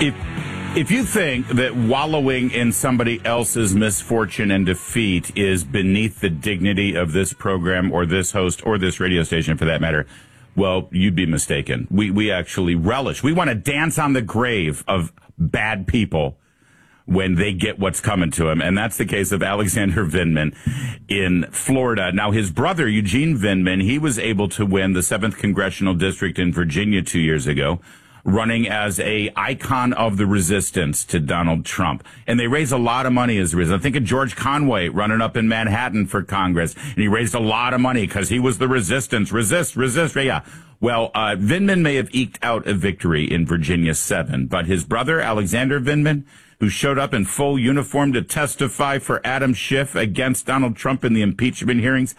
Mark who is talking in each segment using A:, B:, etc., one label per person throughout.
A: If if you think that wallowing in somebody else's misfortune and defeat is beneath the dignity of this program or this host or this radio station for that matter, well, you'd be mistaken. We actually relish. We want to dance on the grave of bad people when they get what's coming to them. And that's the case of Alexander Vindman in Florida. Now, his brother, Eugene Vindman, he was able to win the 7th Congressional District in Virginia 2 years ago, running as a icon of the resistance to Donald Trump. And they raised a lot of money as a result. I think of George Conway running up in Manhattan for Congress, and he raised a lot of money because he was the resistance. Resist. Yeah. Well, Vindman may have eked out a victory in Virginia 7, but his brother, Alexander Vindman, who showed up in full uniform to testify for Adam Schiff against Donald Trump in the impeachment hearings,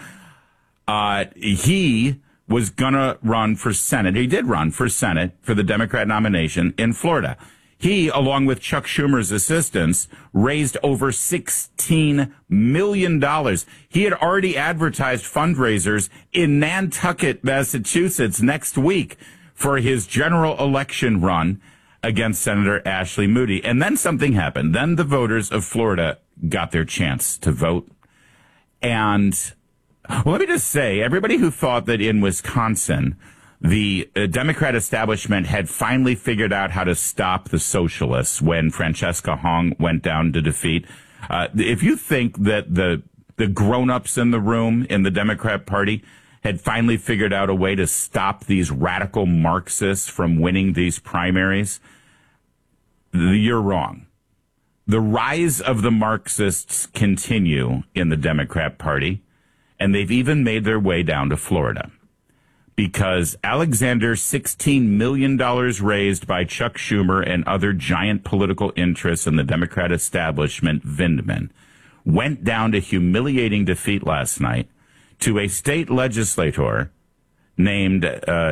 A: he was going to run for Senate. He did run for Senate for the Democrat nomination in Florida. He, along with Chuck Schumer's assistants, raised over $16 million. He had already advertised fundraisers in Nantucket, Massachusetts next week for his general election run against Senator Ashley Moody. And then something happened. Then the voters of Florida got their chance to vote. And well, let me just say, everybody who thought that in Wisconsin, the Democrat establishment had finally figured out how to stop the socialists when Francesca Hong went down to defeat. If you think that the grown-ups in the room in the Democrat Party had finally figured out a way to stop these radical Marxists from winning these primaries, you're wrong. The rise of the Marxists continue in the Democrat Party, and they've even made their way down to Florida because Alexander's $16 million raised by Chuck Schumer and other giant political interests in the Democrat establishment, Vindman, went down to humiliating defeat last night to a state legislator named,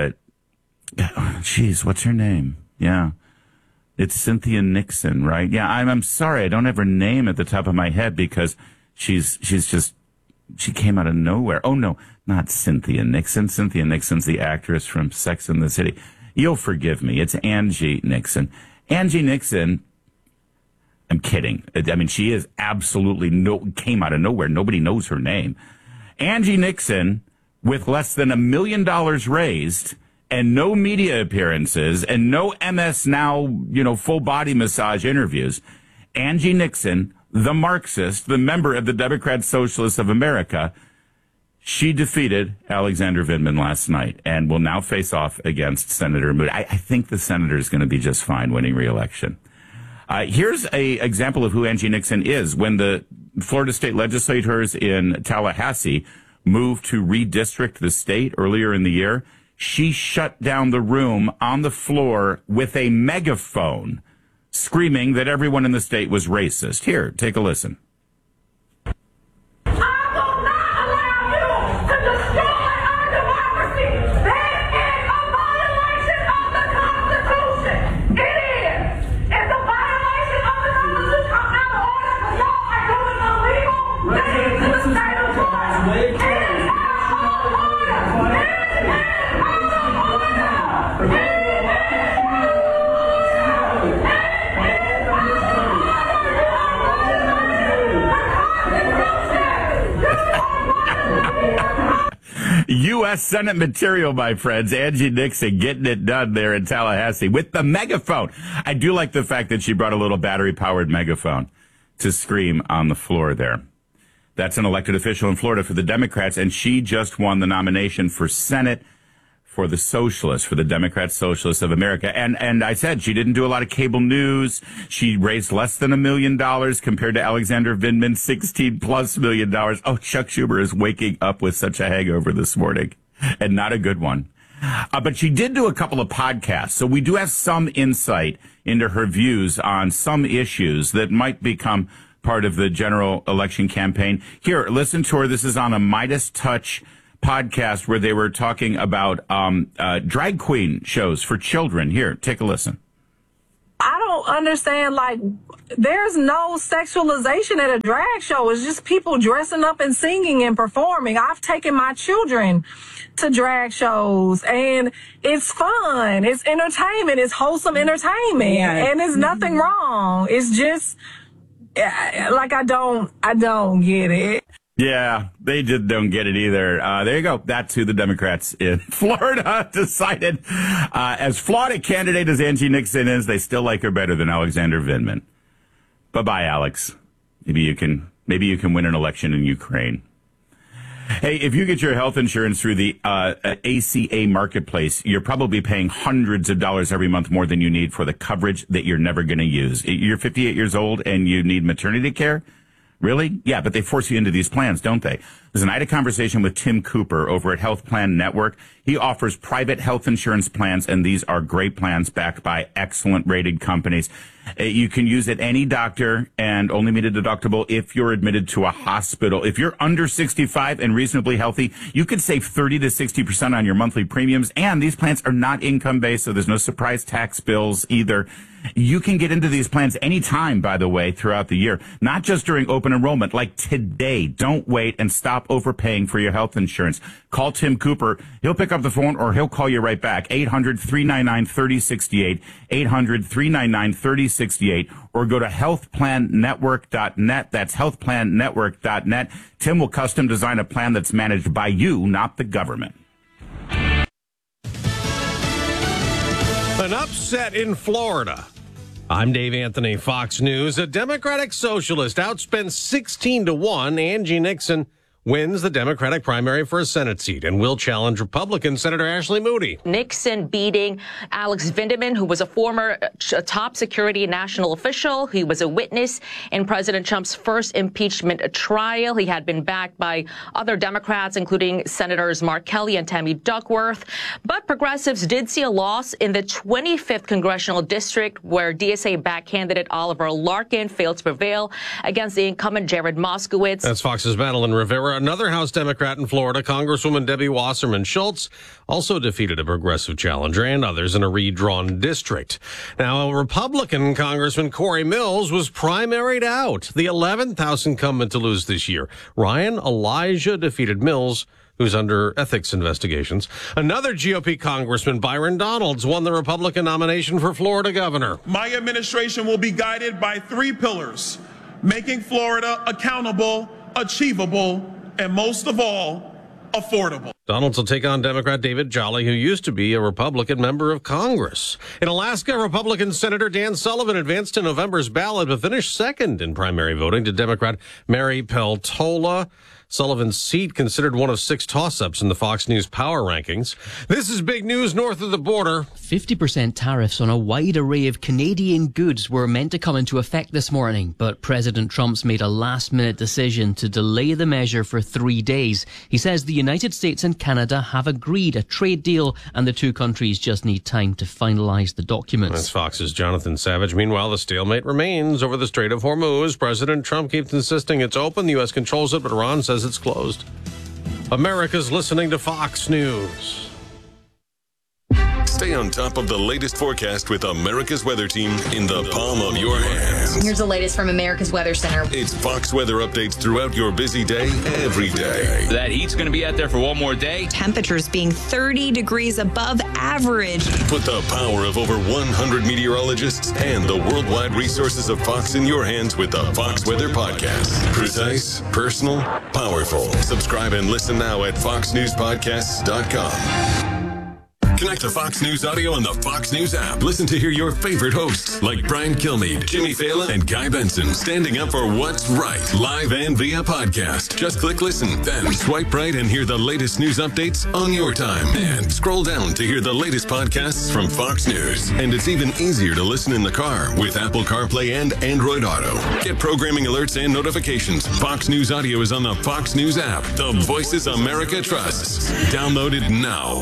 A: what's her name? Yeah. It's Cynthia Nixon, right? Yeah, I'm sorry. I don't have her name at the top of my head because she came out of nowhere. Oh, no, not Cynthia Nixon. Cynthia Nixon's the actress from Sex and the City. You'll forgive me. It's Angie Nixon. Angie Nixon, I'm kidding. I mean, she is absolutely came out of nowhere. Nobody knows her name. Angie Nixon, with less than $1 million raised and no media appearances and no MS Now, full body massage interviews, Angie Nixon, the Marxist, the member of the Democrat Socialists of America, she defeated Alexander Vindman last night and will now face off against Senator Moody. I think the senator is going to be just fine winning re-election. Here's an example of who Angie Nixon is. When the Florida state legislators in Tallahassee moved to redistrict the state earlier in the year, she shut down the room on the floor with a megaphone, screaming that everyone in the state was racist. Here, take a listen. U.S. Senate material, my friends. Angie Nixon getting it done there in Tallahassee with the megaphone. I do like the fact that she brought a little battery-powered megaphone to scream on the floor there. That's an elected official in Florida for the Democrats, and she just won the nomination for Senate for the Socialists, for the Democrat Socialists of America. And I said she didn't do a lot of cable news. She raised less than $1 million compared to Alexander Vindman's $16+ million. Oh, Chuck Schumer is waking up with such a hangover this morning, and not a good one. But she did do a couple of podcasts, so we do have some insight into her views on some issues that might become part of the general election campaign. Here, listen to her. This is on a Midas Touch podcast where they were talking about drag queen shows for children. Here, take a listen.
B: I don't don't understand, like, there's no sexualization at a drag show. It's just people dressing up and singing and performing. I've taken my children to drag shows, and it's fun. It's entertainment. It's wholesome entertainment. Yeah. And there's nothing wrong. It's just, like, I don't get it.
A: Yeah, they just don't get it either. There you go. That's who the Democrats in Florida decided. As flawed a candidate as Angie Nixon is, they still like her better than Alexander Vindman. Bye-bye, Alex. Maybe you can win an election in Ukraine. Hey, if you get your health insurance through the ACA Marketplace, you're probably paying hundreds of dollars every month more than you need for the coverage that you're never going to use. You're 58 years old and you need maternity care? Really? Yeah, but they force you into these plans, don't they? Listen, I had a conversation with Tim Cooper over at Health Plan Network. He offers private health insurance plans, and these are great plans backed by excellent rated companies. You can use at any doctor and only meet a deductible if you're admitted to a hospital. If you're under 65 and reasonably healthy, you could save 30 to 60% on your monthly premiums. And these plans are not income-based, so there's no surprise tax bills either. You can get into these plans anytime, by the way, throughout the year, not just during open enrollment, like today. Don't wait and stop overpaying for your health insurance. Call Tim Cooper. He'll pick up the phone or he'll call you right back. 800-399-3068, 800-399-3068, or go to healthplannetwork.net. That's healthplannetwork.net. Tim will custom design a plan that's managed by you, not the government.
C: An upset in Florida. I'm Dave Anthony, Fox News. A Democratic socialist outspent 16-1. Angie Nixon wins the Democratic primary for a Senate seat and will challenge Republican Senator Ashley Moody.
D: Nixon beating Alex Vindman, who was a former top security national official. He was a witness in President Trump's first impeachment trial. He had been backed by other Democrats, including Senators Mark Kelly and Tammy Duckworth. But progressives did see a loss in the 25th congressional district, where DSA-backed candidate Oliver Larkin failed to prevail against the incumbent Jared Moskowitz.
C: That's Fox's Madeline Rivera. Another House Democrat in Florida, Congresswoman Debbie Wasserman Schultz, also defeated a progressive challenger and others in a redrawn district. Now, a Republican Congressman Corey Mills was primaried out, the 11th House incumbent to lose this year. Ryan Elijah defeated Mills, who's under ethics investigations. Another GOP Congressman, Byron Donalds, won the Republican nomination for Florida governor.
E: My administration will be guided by three pillars: making Florida accountable, achievable, and most of all, affordable.
C: Donalds will take on Democrat David Jolly, who used to be a Republican member of Congress. In Alaska, Republican Senator Dan Sullivan advanced to November's ballot, but finished second in primary voting to Democrat Mary Peltola. Sullivan's seat considered one of 6 toss-ups in the Fox News Power Rankings. This is big news north of the border.
F: 50% tariffs on a wide array of Canadian goods were meant to come into effect this morning, but President Trump's made a last-minute decision to delay the measure for 3 days. He says the United States and Canada have agreed a trade deal, and the two countries just need time to finalize the documents.
C: That's Fox's Jonathan Savage. Meanwhile, the stalemate remains over the Strait of Hormuz. President Trump keeps insisting it's open. The U.S. controls it, but Iran says it's closed. America's listening to Fox News.
G: Stay on top of the latest forecast with America's Weather Team in the palm of your hands.
H: Here's the latest from America's Weather Center.
G: It's Fox weather updates throughout your busy day, every day.
I: That heat's going to be out there for one more day.
H: Temperatures being 30 degrees above average.
G: Put the power of over 100 meteorologists and the worldwide resources of Fox in your hands with the Fox Weather Podcast. Precise, personal, powerful. Subscribe and listen now at foxnewspodcasts.com. Connect to Fox News Audio on the Fox News app. Listen to hear your favorite hosts like Brian Kilmeade, Jimmy Fallon, and Guy Benson standing up for what's right, live and via podcast. Just click listen, then swipe right and hear the latest news updates on your time. And scroll down to hear the latest podcasts from Fox News. And it's even easier to listen in the car with Apple CarPlay and Android Auto. Get programming alerts and notifications. Fox News Audio is on the Fox News app. The voices America trusts. Download it now.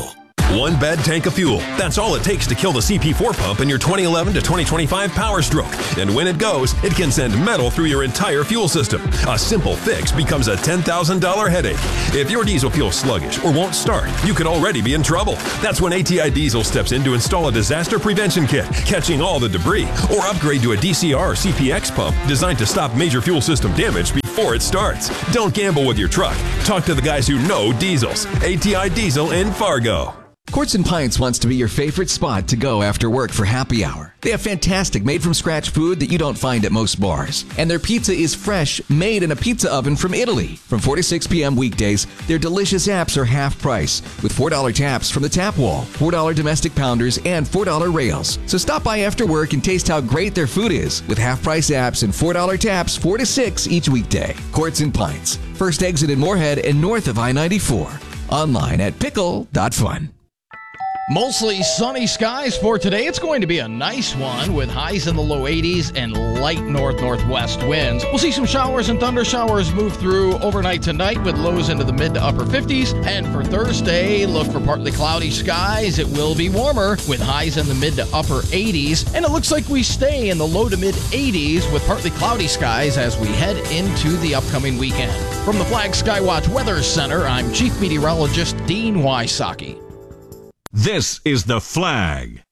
G: One bad tank of fuel. That's all it takes to kill the CP4 pump in your 2011 to 2025 Power Stroke. And when it goes, it can send metal through your entire fuel system. A simple fix becomes a $10,000 headache. If your diesel feels sluggish or won't start, you could already be in trouble. That's when ATI Diesel steps in to install a disaster prevention kit, catching all the debris, or upgrade to a DCR or CPX pump designed to stop major fuel system damage before it starts. Don't gamble with your truck. Talk to the guys who know diesels. ATI Diesel in Fargo.
J: Quartz and Pints wants to be your favorite spot to go after work for happy hour. They have fantastic made-from-scratch food that you don't find at most bars. And their pizza is fresh, made in a pizza oven from Italy. From 4 to 6 p.m. weekdays, their delicious apps are half price, with $4 taps from the tap wall, $4 domestic pounders, and $4 rails. So stop by after work and taste how great their food is, with half-price apps and $4 taps 4 to 6 each weekday. Quartz and Pints, first exit in Moorhead and north of I-94. Online at pickle.fun.
K: Mostly sunny skies for today. It's going to be a nice one with highs in the low 80s and light north-northwest winds. We'll see some showers and thunder showers move through overnight tonight with lows into the mid to upper 50s. And for Thursday, look for partly cloudy skies. It will be warmer with highs in the mid to upper 80s. And it looks like we stay in the low to mid 80s with partly cloudy skies as we head into the upcoming weekend. From the Flag Skywatch Weather Center, I'm Chief Meteorologist Dean Wysocki.
L: This is The Flag.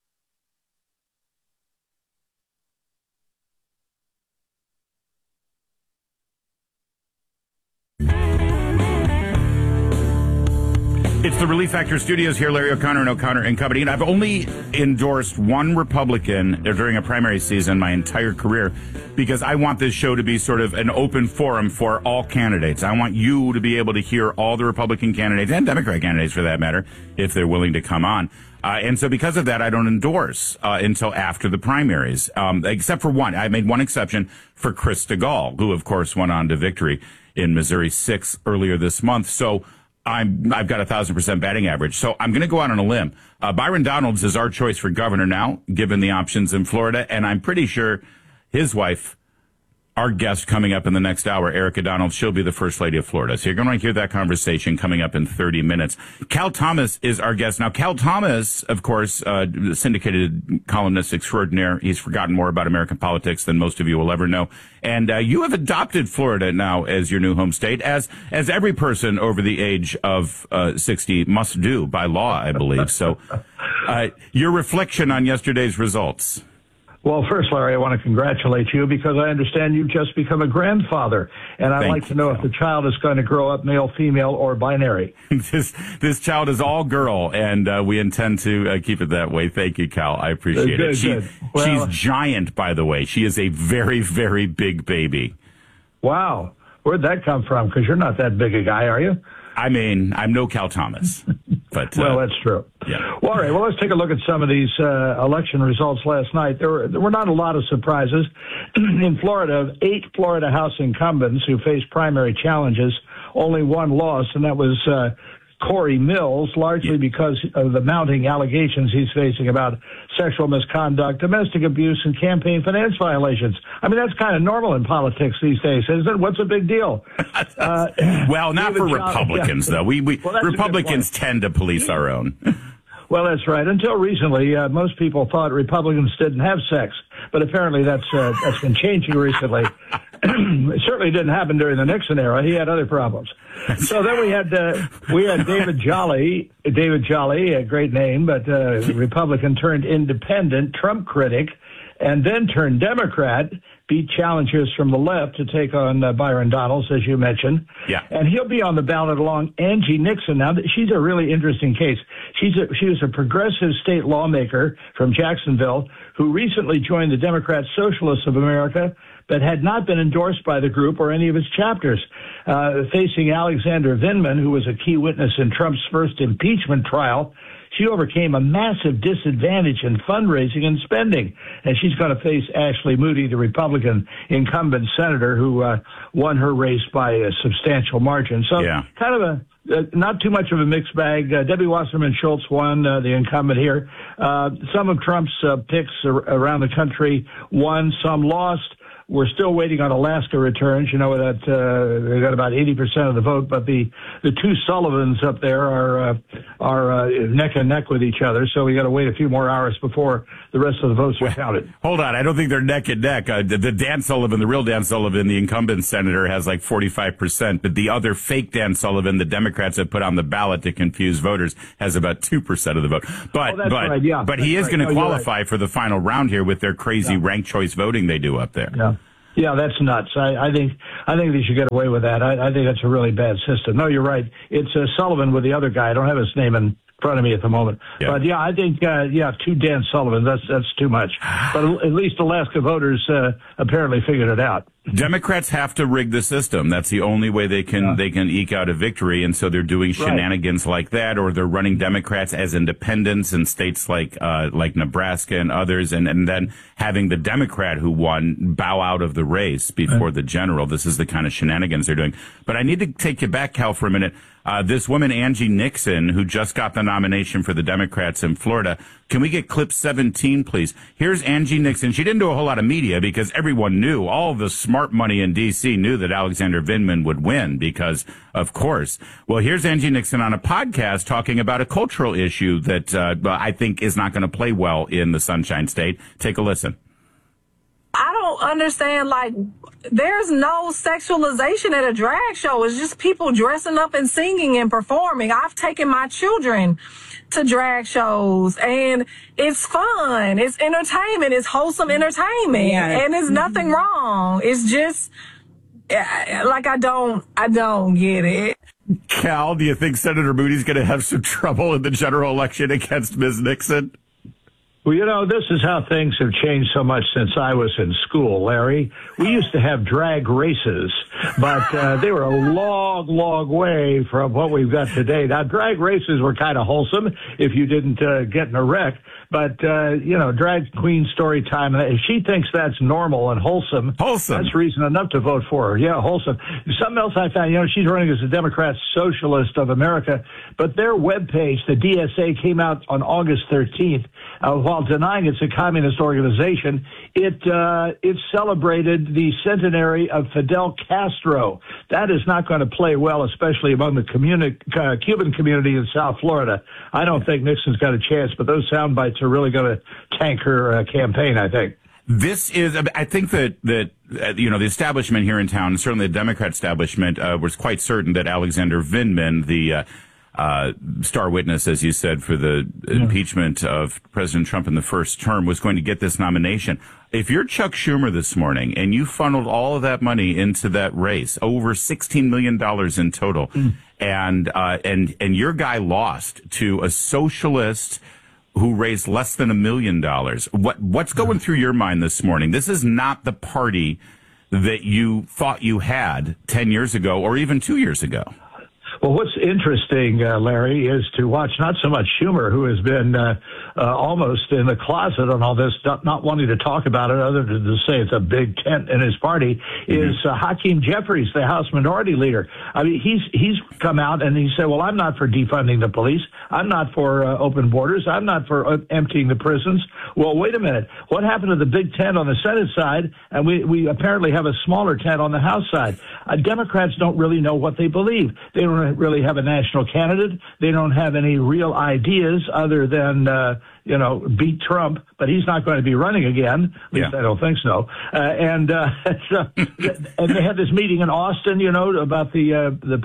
A: It's the Relief Factor Studios here, Larry O'Connor and O'Connor and Company. And I've only endorsed one Republican during a primary season my entire career because I want this show to be sort of an open forum for all candidates. I want you to be able to hear all the Republican candidates and Democrat candidates, for that matter, if they're willing to come on. And so because of that, I don't endorse until after the primaries, except for one. I made one exception for Chris DeGaulle, who, of course, went on to victory in Missouri 6 earlier this month. So I've got 1,000% batting average. So I'm going to go out on a limb. Byron Donalds is our choice for governor now, given the options in Florida. And I'm pretty sure his wife, our guest coming up in the next hour, Erica Donalds, she'll be the First Lady of Florida. So you're going to hear that conversation coming up in 30 minutes. Cal Thomas is our guest. Now, Cal Thomas, of course, syndicated columnist extraordinaire. He's forgotten more about American politics than most of you will ever know. And you have adopted Florida now as your new home state, as every person over the age of 60 must do by law, I believe. So your reflection on yesterday's results.
M: Well, first, Larry, I want to congratulate you because I understand you've just become a grandfather, and I'd like to know if the child is going to grow up male, female, or binary.
A: This child is all girl, and we intend to keep it that way. Thank you, Cal. I appreciate it. She's giant, by the way. She is a very, very big baby.
M: Wow. Where'd that come from? Because you're not that big a guy, are you?
A: I mean, I'm no Cal Thomas. But
M: well, that's true.
A: Yeah.
M: Well, all right. Well, let's take a look at some of these election results last night. There were not a lot of surprises. In Florida, 8 Florida House incumbents who faced primary challenges, only one lost, and that was Corey Mills, largely because of the mounting allegations he's facing about sexual misconduct, domestic abuse, and campaign finance violations. I mean, that's kind of normal in politics these days, isn't it? What's a big deal?
A: Well, not for Republicans, though. Republicans tend to police our own.
M: Well, that's right. Until recently, most people thought Republicans didn't have sex, but apparently that's been changing recently. It certainly didn't happen during the Nixon era. He had other problems. So then we had David Jolly. David Jolly, a great name, but Republican turned independent, Trump critic, and then turned Democrat, beat challengers from the left to take on Byron Donalds, as you mentioned.
A: Yeah.
M: And he'll be on the ballot along Angie Nixon. Now, she's a really interesting case. She was a progressive state lawmaker from Jacksonville who recently joined the Democrat Socialists of America, but had not been endorsed by the group or any of its chapters. Facing Alexander Vindman, who was a key witness in Trump's first impeachment trial, she overcame a massive disadvantage in fundraising and spending. And she's going to face Ashley Moody, the Republican incumbent senator who won her race by a substantial margin. So kind of not too much of a mixed bag. Debbie Wasserman Schultz won, the incumbent here. Some of Trump's picks around the country won, some lost. We're still waiting on Alaska returns. You know that they got about 80% of the vote, but the two Sullivans up there are neck and neck with each other. So we got to wait a few more hours before the rest of the votes are counted.
A: Hold on, I don't think they're neck and neck. The Dan Sullivan, the real Dan Sullivan, the incumbent senator, has like 45%, but the other fake Dan Sullivan, the Democrats have put on the ballot to confuse voters, has about 2% of the vote. But he is going to qualify for the final round here with their crazy ranked choice voting they do up there.
M: Yeah, that's nuts. I think they should get away with that. I think that's a really bad system. No, you're right. It's Sullivan with the other guy. I don't have his name in front of me at the moment. Yeah. But I think two Dan Sullivan, that's too much. But at least Alaska voters apparently figured it out.
A: Democrats have to rig the system. That's the only way they can eke out a victory, and so they're doing shenanigans like that, or they're running Democrats as independents in states like Nebraska and others, and then having the Democrat who won bow out of the race before the general. This is the kind of shenanigans they're doing. But I need to take you back, Cal, for a minute. This woman, Angie Nixon, who just got the nomination for the Democrats in Florida. Can we get clip 17, please? Here's Angie Nixon. She didn't do a whole lot of media because everyone knew, all the smart money in D.C. knew that Alexander Vindman would win because, of course. Well, here's Angie Nixon on a podcast talking about a cultural issue that I think is not going to play well in the Sunshine State. Take a listen.
B: I don't understand, there's no sexualization at a drag show. It's just people dressing up and singing and performing. I've taken my children to drag shows, and it's fun. It's entertainment. It's wholesome entertainment. Yeah. And there's nothing wrong. It's just, I don't get it.
A: Cal, do you think Senator Moody's going to have some trouble in the general election against Ms. Nixon?
M: Well, this is how things have changed so much since I was in school, Larry. We used to have drag races, but they were a long, long way from what we've got today. Now, drag races were kind of wholesome if you didn't get in a wreck. But, drag queen story time, if she thinks that's normal and wholesome, that's reason enough to vote for her. Yeah, wholesome. Something else I found, she's running as a Democrat Socialist of America, but their webpage, the DSA, came out on August 13th. While denying it's a communist organization, it celebrated the centenary of Fidel Castro. That is not going to play well, especially among the Cuban community in South Florida. I don't think Nixon's got a chance, but those sound bites are really going to tank her campaign, I think.
A: I think that the establishment here in town, certainly the Democrat establishment, was quite certain that Alexander Vindman, the star witness, as you said, for the impeachment of President Trump in the first term, was going to get this nomination. If you're Chuck Schumer this morning and you funneled all of that money into that race, over $16 million in total, and your guy lost to a socialist who raised less than $1 million, what's going through your mind this morning? This is not the party that you thought you had 10 years ago or even 2 years ago.
M: Well, what's interesting, Larry, is to watch not so much Schumer, who has been almost in the closet on all this, not wanting to talk about it other than to say it's a big tent in his party, is Hakeem Jeffries, the House Minority Leader. I mean, he's come out and he said, well, I'm not for defunding the police. I'm not for open borders. I'm not for emptying the prisons. Well, wait a minute. What happened to the big tent on the Senate side? And we apparently have a smaller tent on the House side. Democrats don't really know what they believe. They don't really have a national candidate. They don't have any real ideas other than, beat Trump, but he's not going to be running again. At least I don't think so. And they had this meeting in Austin, about the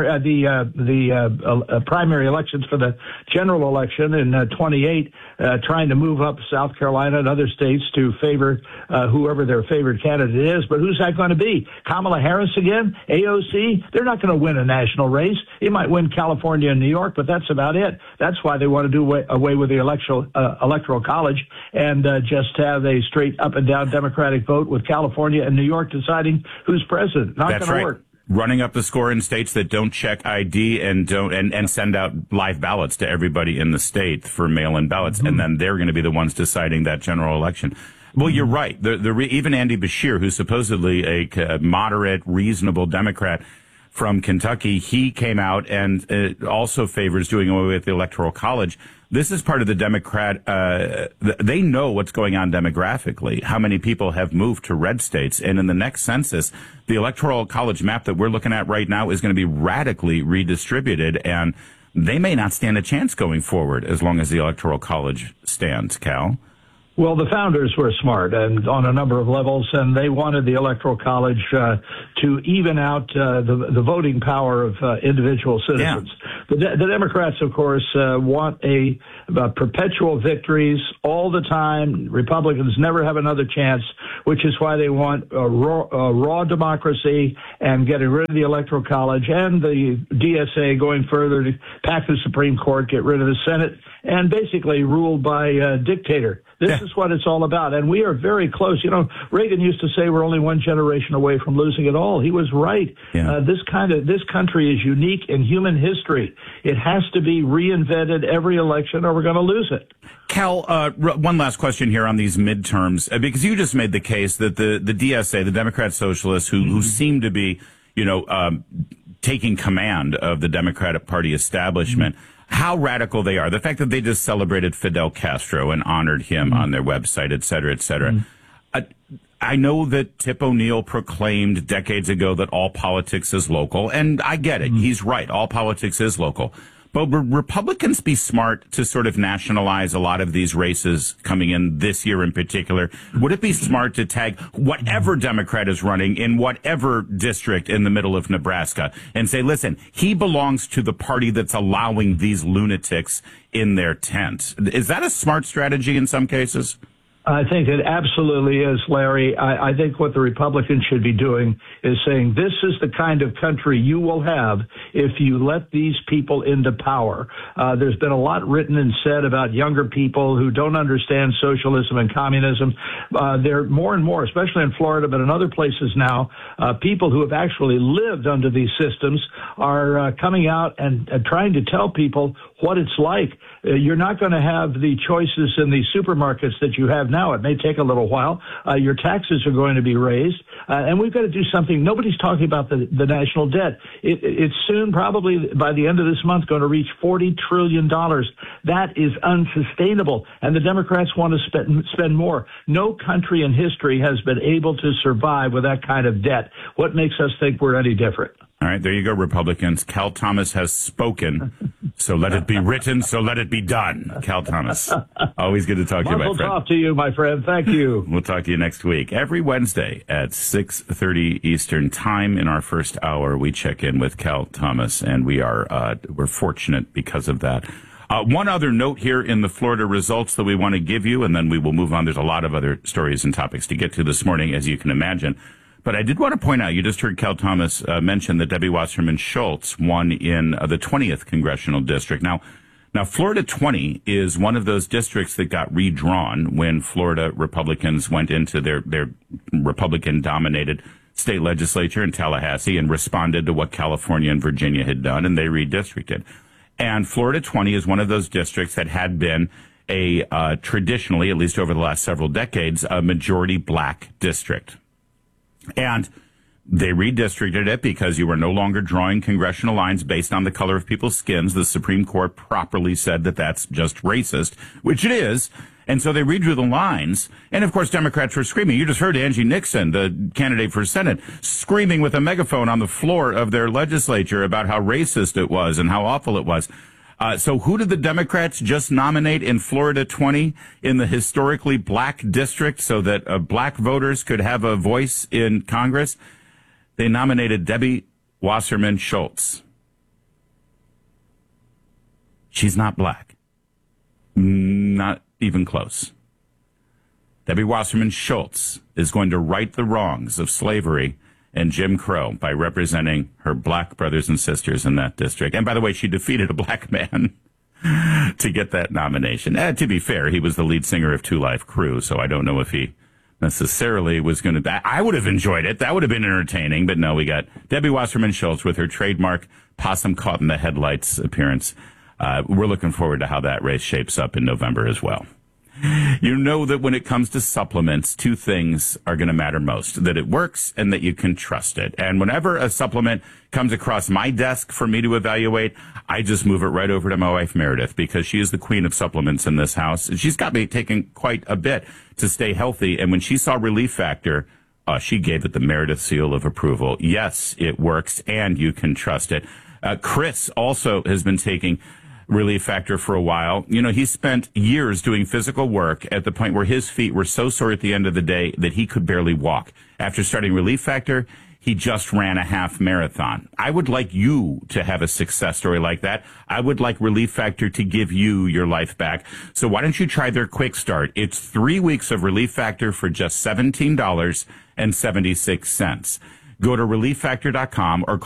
M: primary elections for the general election in 28, trying to move up South Carolina and other states to favor whoever their favorite candidate is. But who's that going to be? Kamala Harris again? AOC? They're not going to win a national race. They might win California and New York, but that's about it. That's why they want to do away with the electoral college and just have a straight up and down Democratic vote with California and New York deciding who's president. Not going to work.
A: Running up the score in states that don't check ID and don't send out live ballots to everybody in the state for mail-in ballots, and then they're going to be the ones deciding that general election. Well, you're right. Even Andy Beshear, who's supposedly a moderate, reasonable Democrat, from Kentucky, he came out and also favors doing away with the Electoral College. This is part of the Democrat. They know what's going on demographically, how many people have moved to red states. And in the next census, the Electoral College map that we're looking at right now is going to be radically redistributed. And they may not stand a chance going forward as long as the Electoral College stands, Cal.
M: Well, the founders were smart and on a number of levels, and they wanted the Electoral College to even out the voting power of individual citizens. Yeah. The Democrats, of course, want perpetual victories all the time. Republicans never have another chance, which is why they want raw democracy and getting rid of the Electoral College and the DSA going further to pack the Supreme Court, get rid of the Senate, and basically ruled by a dictator. This is what it's all about, and we are very close. You know, Reagan used to say we're only one generation away from losing it all. He was right. Yeah. This country is unique in human history. It has to be reinvented every election, or we're going to lose it.
A: Cal, one last question here on these midterms, because you just made the case that the DSA, the Democrat Socialists, who seem to be, taking command of the Democratic Party establishment. How radical they are. The fact that they just celebrated Fidel Castro and honored him on their website, et cetera, et cetera. I know that Tip O'Neill proclaimed decades ago that all politics is local, and I get it. He's right. All politics is local. But would Republicans be smart to sort of nationalize a lot of these races coming in this year in particular? Would it be smart to tag whatever Democrat is running in whatever district in the middle of Nebraska and say, listen, he belongs to the party that's allowing these lunatics in their tent? Is that a smart strategy in some cases?
M: I think it absolutely is, Larry. I think what the Republicans should be doing is saying this is the kind of country you will have if you let these people into power. There's been a lot written and said about younger people who don't understand socialism and communism. There are more and more, especially in Florida, but in other places now, people who have actually lived under these systems are coming out and trying to tell people what it's like. You're not going to have the choices in the supermarkets that you have now. It may take a little while. Your taxes are going to be raised. And we've got to do something. Nobody's talking about the national debt. It's soon, probably by the end of this month, going to reach $40 trillion. That is unsustainable. And the Democrats want to spend more. No country in history has been able to survive with that kind of debt. What makes us think we're any different?
A: All right, there you go, Republicans. Cal Thomas has spoken, so let it be written, so let it be done. Cal Thomas, always good to talk to you, my friend.
M: We'll talk to you, my friend. Thank you.
A: We'll talk to you next week. Every Wednesday at 6:30 Eastern Time in our first hour, we check in with Cal Thomas, and we're fortunate because of that. One other note here in the Florida results that we want to give you, and then we will move on. There's a lot of other stories and topics to get to this morning, as you can imagine. But I did want to point out, you just heard Cal Thomas mention that Debbie Wasserman Schultz won in the 20th Congressional District. Now, Florida 20 is one of those districts that got redrawn when Florida Republicans went into their Republican-dominated state legislature in Tallahassee and responded to what California and Virginia had done, and they redistricted. And Florida 20 is one of those districts that had been traditionally, at least over the last several decades, a majority black district. And they redistricted it because you were no longer drawing congressional lines based on the color of people's skins. The Supreme Court properly said that that's just racist, which it is. And so they redrew the lines. And, of course, Democrats were screaming. You just heard Angie Nixon, the candidate for Senate, screaming with a megaphone on the floor of their legislature about how racist it was and how awful it was. So who did the Democrats just nominate in Florida 20 in the historically black district so that black voters could have a voice in Congress? They nominated Debbie Wasserman Schultz. She's not black. Not even close. Debbie Wasserman Schultz is going to right the wrongs of slavery and Jim Crow by representing her black brothers and sisters in that district. And by the way, she defeated a black man to get that nomination. To be fair, he was the lead singer of Two Live Crew, so I don't know if he necessarily was going to... I would have enjoyed it. That would have been entertaining. But no, we got Debbie Wasserman Schultz with her trademark possum caught in the headlights appearance. We're looking forward to how that race shapes up in November as well. You know that when it comes to supplements, two things are going to matter most, that it works and that you can trust it. And whenever a supplement comes across my desk for me to evaluate, I just move it right over to my wife, Meredith, because she is the queen of supplements in this house. And she's got me taking quite a bit to stay healthy. And when she saw Relief Factor, she gave it the Meredith seal of approval. Yes, it works and you can trust it. Chris also has been taking Relief Factor for a while. You know, he spent years doing physical work at the point where his feet were so sore at the end of the day that he could barely walk. After starting Relief Factor, he just ran a half marathon. I would like you to have a success story like that. I would like Relief Factor to give you your life back. So why don't you try their quick start? It's 3 weeks of Relief Factor for just $17.76. Go to ReliefFactor.com or